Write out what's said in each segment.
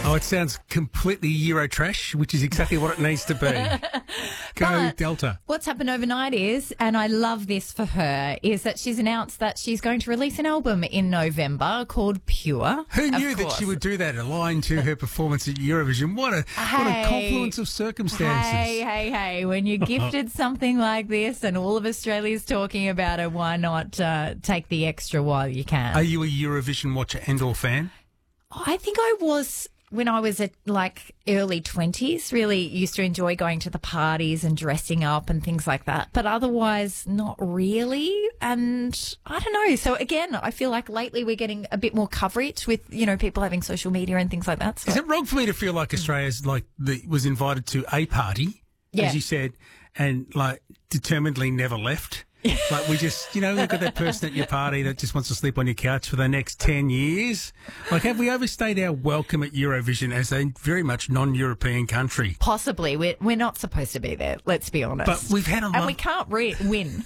Oh, it sounds completely Eurotrash, which is exactly what it needs to be. Go But Delta. What's happened overnight is, and I love this for her, is that she's announced that she's going to release an album in November called Pure. Who knew Of that course. she would do that, aligned to her performance at Eurovision? What a confluence of circumstances. Hey, when you're gifted something like this and all of Australia's talking about it, why not take the extra while you can? Are you a Eurovision watcher and or fan? I think I was when I was at like early 20s, really used to enjoy going to the parties and dressing up and things like that. But otherwise, not really. And I don't know. So again, I feel like lately we're getting a bit more coverage with, you know, people having social media and things like that. So. Is it wrong for me to feel like Australia's was invited to a party, as you said, and like determinedly never left? Like we just, you know, we've got that person at your party that just wants to sleep on your couch for the next 10 years. Like, have we overstayed our welcome at Eurovision as a very much non-European country? Possibly. We're not supposed to be there, let's be honest. But we've had and we can't win.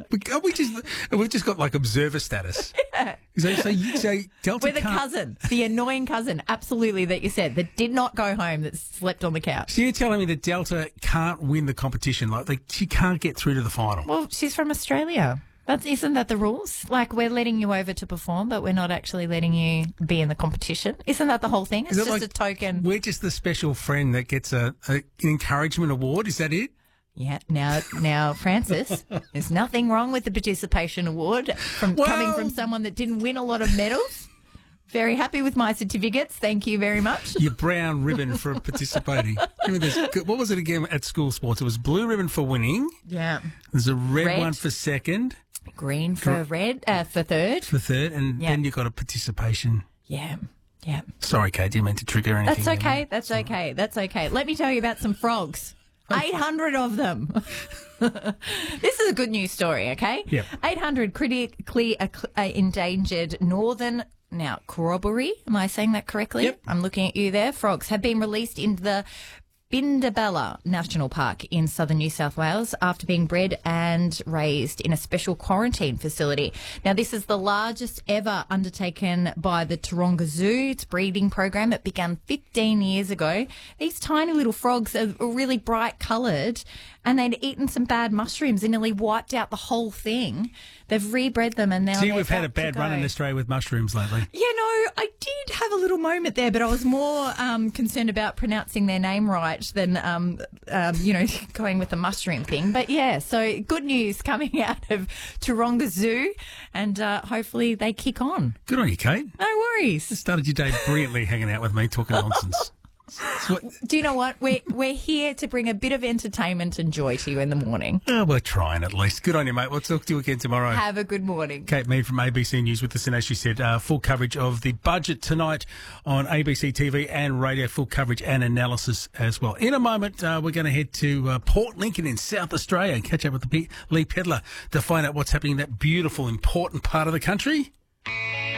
We've just got like observer status. Yeah. So Delta We're the cousin, the annoying cousin, absolutely, that you said, that did not go home, that slept on the couch. So you're telling me that Delta can't win the competition? Like she can't get through to the final? Well, she's from Australia. Isn't that the rules? Like, we're letting you over to perform, but we're not actually letting you be in the competition. Isn't that the whole thing? It's just a token. We're just the special friend that gets an encouragement award. Is that it? Yeah. Now, Francis, there's nothing wrong with the participation award coming from someone that didn't win a lot of medals. Very happy with my certificates. Thank you very much. Your brown ribbon for participating. What was it again at school sports? It was blue ribbon for winning. Yeah. There's a red one for second. Green for for third. For third, and then you got a participation. Yeah. Sorry, Kate, didn't mean to trigger anything. That's okay. Let me tell you about some frogs. 800 of them. This is a good news story, okay? Yeah. 800 critically endangered northern, now corroboree, am I saying that correctly? Yep. I'm looking at you there. Frogs have been released into the Bindabella National Park in southern New South Wales after being bred and raised in a special quarantine facility. Now, this is the largest ever undertaken by the Taronga Zoo. Its breeding program, it began 15 years ago. These tiny little frogs are really bright coloured, and they'd eaten some bad mushrooms and nearly wiped out the whole thing. They've rebred them, and now we've had a bad run in Australia with mushrooms lately. You know, I did have a little moment there, but I was more concerned about pronouncing their name right than, going with the mushroom thing. But yeah, so good news coming out of Taronga Zoo, and hopefully they kick on. Good on you, Kate. No worries. You started your day brilliantly hanging out with me talking nonsense. Do you know what? We're here to bring a bit of entertainment and joy to you in the morning. Oh, we're trying at least. Good on you, mate. We'll talk to you again tomorrow. Have a good morning. Kate Mead from ABC News with us, and as she said, full coverage of the budget tonight on ABC TV and radio, full coverage and analysis as well. In a moment, we're going to head to Port Lincoln in South Australia and catch up with Lee Pedler to find out what's happening in that beautiful, important part of the country.